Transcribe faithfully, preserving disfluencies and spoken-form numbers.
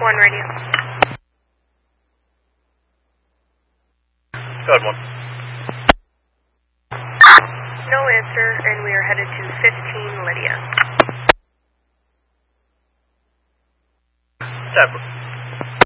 one radio. Code one. No answer, and we are headed to fifteen Lydia. Separate.